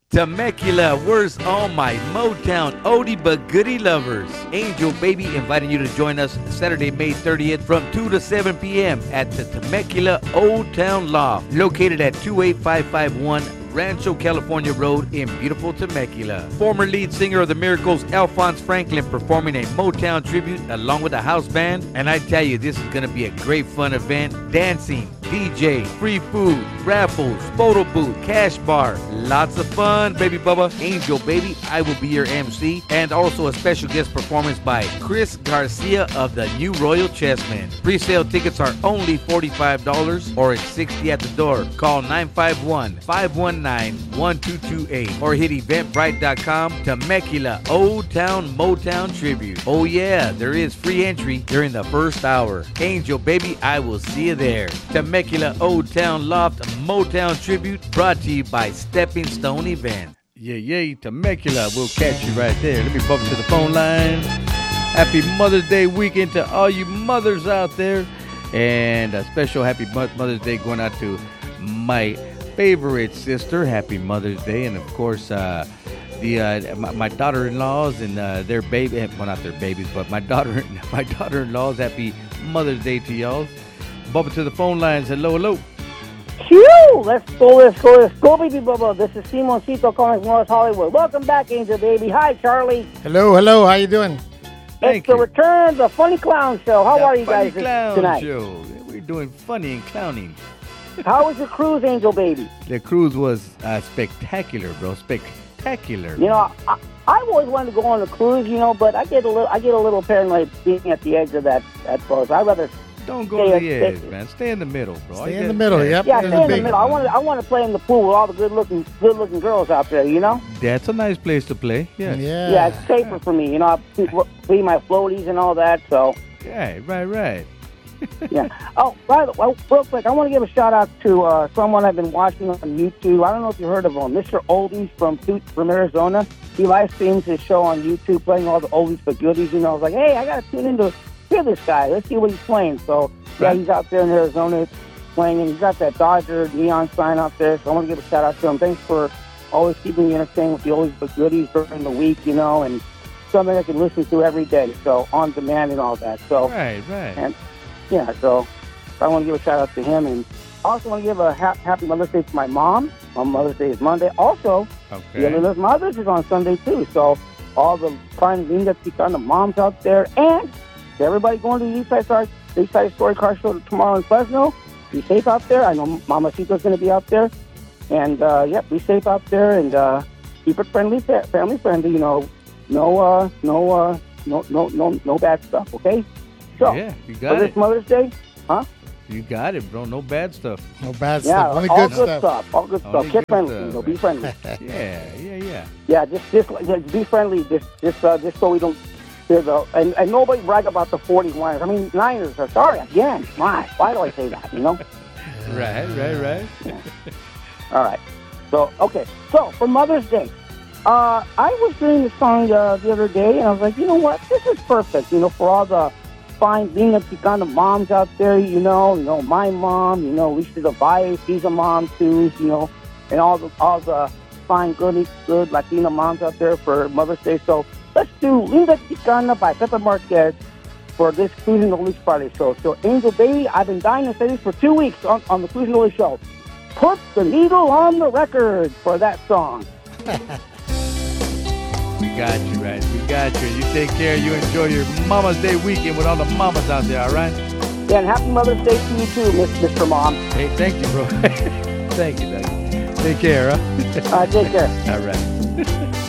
Temecula, where's all my Motown oldie but goodie lovers? Angel Baby inviting you to join us Saturday, May 30th from 2 to 7 p.m. at the Temecula Old Town Loft, located at 28551 Rancho California Road in beautiful Temecula. Former lead singer of the Miracles, Alphonse Franklin, performing a Motown tribute along with a house band. And I tell you, this is going to be a great fun event. Dancing, DJ, free food, raffles, photo booth, cash bar. Lots of fun, baby Bubba. Angel Baby, I will be your MC. And also a special guest performance by Chris Garcia of the New Royal Chessmen. Pre-sale tickets are only $45 or it's $60 at the door. Call 951-519-1228 or hit eventbrite.com. Temecula Old Town Motown Tribute. Oh yeah, there is free entry during the first hour. Angel Baby, I will see you there. Temecula Old Town Loft Motown Tribute, brought to you by Stepping Stone Event. Yeah, Temecula. We'll catch you right there. Let me bump to the phone line. Happy Mother's Day weekend to all you mothers out there. And a special happy Mother's Day going out to my favorite sister. Happy Mother's Day. And, of course, my daughter-in-laws and their baby. Well, not their babies, but my daughter-in-laws. Happy Mother's Day to y'all. Bubba to the phone lines. Hello. Phew! Let's go, baby Bubba. This is Simoncito calling from North Hollywood. Welcome back, Angel Baby. Hi, Charlie. Hello. How you doing? It's the return of the Funny Clown Show. How are you guys tonight? Show. We're doing funny and clowning. How was your cruise, Angel Baby? The cruise was spectacular, bro. Spectacular. You know, I've always wanted to go on a cruise, but I get a little paranoid being at the edge of that boat. I'd rather don't go to the edge, man. Stay in the middle, bro. Stay in the middle. Yep. Yeah, stay in the middle. I want to play in the pool with all the good looking girls out there. That's a nice place to play. Yes. Yeah, it's safer for me. I free my floaties and all that. So. Yeah, right. Yeah. Oh, real quick, I want to give a shout out to someone I've been watching on YouTube. I don't know if you heard of him, Mr. Oldies from Arizona. He live streams his show on YouTube, playing all the oldies but goodies. I was like, hey, I got to tune in to hear this guy. Let's see what he's playing. So, yeah, he's out there in Arizona playing, and he's got that Dodger neon sign out there. So I want to give a shout out to him. Thanks for always keeping me entertained with the oldies but goodies during the week, and something I can listen to every day. So on demand and all that. So right. And yeah, so I want to give a shout out to him, and I also want to give a happy Mother's Day to my mom. My Mother's Day is Monday. Also, the other Mother's is on Sunday too. So all the fine linda chicana moms out there, and everybody going to the East Side Story Car Show tomorrow in Fresno. Be safe out there. I know Mamacito's going to be out there, and be safe out there, and keep it friendly, family friendly. No bad stuff. Okay. So, yeah, you got for this Mother's Day, huh? You got it, bro. No bad stuff. No bad Yeah, stuff. Only all good good stuff. All good stuff. Keep friendly. Be friendly. Yeah. Yeah, just be friendly. Just so we don't. And nobody brag about the 41ers. I mean, Niners are sorry again. Why do I say that? Right. Yeah. All right. So for Mother's Day, I was doing the song the other day, and I was like, you know what? This is perfect. For all the fine Lina Chicana moms out there. My mom. Lisa Devalle, she's a mom too. And all the fine good Latina moms out there for Mother's Day. So let's do Linda Chicana by Pepe Marquez for this Cruising the Oldies Friday show. So, Angel Baby, I've been dying to say this for 2 weeks on the Cruising the Oldies show. Put the needle on the record for that song. We got you, right? We got you. You take care. You enjoy your Mama's Day weekend with all the mamas out there, all right? Yeah, and happy Mother's Day to you too, Mr. Mom. Hey, thank you, bro. Thank you, Doug. Take care, huh? Take care. All right.